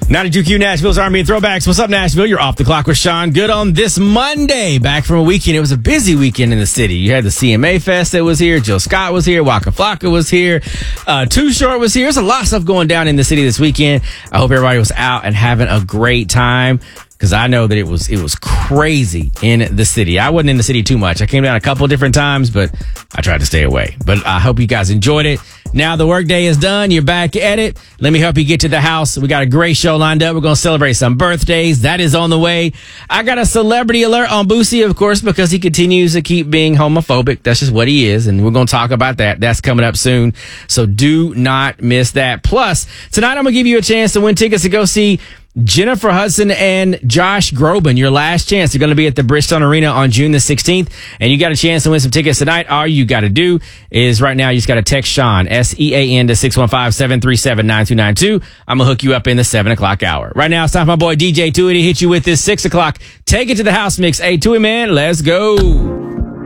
92Q Nashville's R&B and Throwbacks. What's up, Nashville? You're off the clock with Sean Good on this Monday. Back from a weekend. It was a busy weekend in the city. You had the CMA Fest that was here. Jill Scott was here. Waka Flocka was here. Too Short was here. There's a lot of stuff going down in the city this weekend. I hope everybody was out and having a great time, because I know that it was crazy in the city. I wasn't in the city too much. I came down a couple of different times, but I tried to stay away. But I hope you guys enjoyed it. Now the workday is done. You're back at it. Let me help you get to the house. We got a great show lined up. We're going to celebrate some birthdays. That is on the way. I got a celebrity alert on Boosie, of course, because he continues to keep being homophobic. That's just what he is. And we're going to talk about that. That's coming up soon. So do not miss that. Plus, tonight I'm going to give you a chance to win tickets to go see Jennifer Hudson and Josh Groban. Your last chance. They're going to be at the Bridgestone Arena on June the 16th. And you got a chance to win some tickets tonight. All you got to do is right now, you just got to text Sean, SEAN, to 615-737-9292. I'm going to hook you up in the 7 o'clock hour. Right now, it's time for my boy DJ Tui to hit you with this 6 o'clock. Take it to the house mix. Hey, Tui, man, let's go.